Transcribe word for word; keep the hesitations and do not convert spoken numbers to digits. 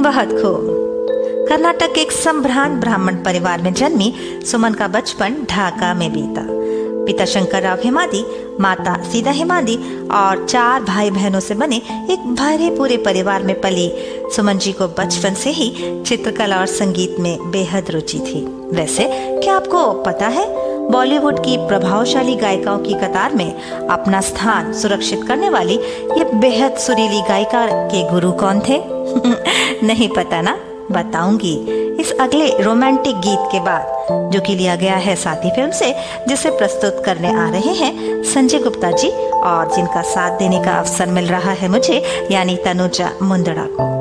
बहुत खूब। कर्नाटक के एक संभ्रांत ब्राह्मण परिवार में जन्मी सुमन का बचपन ढाका में बीता। पिता शंकरराव हेमादी, माता सीता हेमादी और चार भाई बहनों से बने एक भरे पूरे परिवार में पली सुमन जी को बचपन से ही चित्रकला और संगीत में बेहद रुचि थी। वैसे क्या आपको पता है बॉलीवुड की प्रभावशाली गायिकाओं की कतार में अपना स्थान सुरक्षित करने वाली ये बेहद सुरीली गायिका के गुरु कौन थे? नहीं पता ना? बताऊंगी इस अगले रोमांटिक गीत के बाद, जो कि लिया गया है साथी फिल्म से, जिसे प्रस्तुत करने आ रहे हैं संजय गुप्ता जी और जिनका साथ देने का अवसर मिल रहा है मुझे, यानी तनुजा मुंदड़ा को।